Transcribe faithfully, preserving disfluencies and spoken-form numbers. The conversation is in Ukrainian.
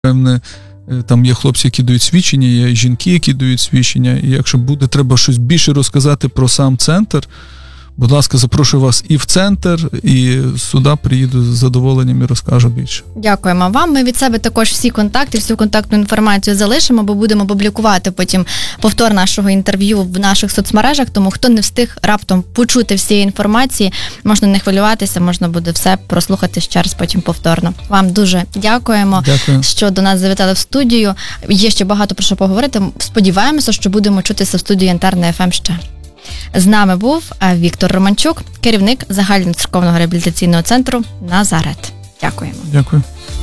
Певне, там є хлопці, які дають свідчення, є жінки, які дають свідчення. І якщо буде треба щось більше розказати про сам центр, будь ласка, запрошую вас і в центр, і сюди приїду з задоволенням і розкажу більше. Дякуємо вам. Ми від себе також всі контакти, всю контактну інформацію залишимо, бо будемо публікувати потім повтор нашого інтерв'ю в наших соцмережах, тому хто не встиг раптом почути всієї інформації, можна не хвилюватися, можна буде все прослухати ще раз потім повторно. Вам дуже дякуємо, Дякую. що до нас завітали в студію. Є ще багато про що поговорити. Сподіваємося, що будемо чутися в студії ен те ар на еф ем ще. З нами був Віктор Романчук, керівник загальноцерковного реабілітаційного центру «Назарет». Дякуємо. Дякую.